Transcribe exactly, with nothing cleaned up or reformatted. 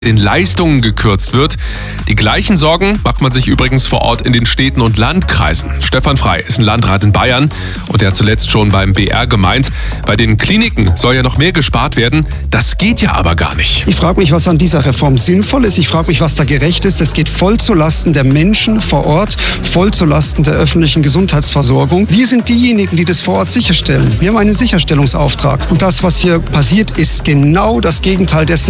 den Leistungen gekürzt wird. Die gleichen Sorgen macht man sich übrigens vor Ort in den Städten und Landkreisen. Stefan Frey ist ein Landrat in Bayern und er hat zuletzt schon beim B R gemeint, bei den Kliniken soll ja noch mehr gespart werden. Das geht ja aber gar nicht. Ich frage mich, was an dieser Reform sinnvoll ist. Ich frage mich, was da gerecht ist. Es geht voll zulasten der Menschen vor Ort, voll zulasten der öffentlichen Gesundheitsversorgung. Wir sind diejenigen, die das vor Ort sicherstellen. Wir haben einen Sicherstellungsauftrag. Und das, was hier passiert, ist genau das Gegenteil dessen,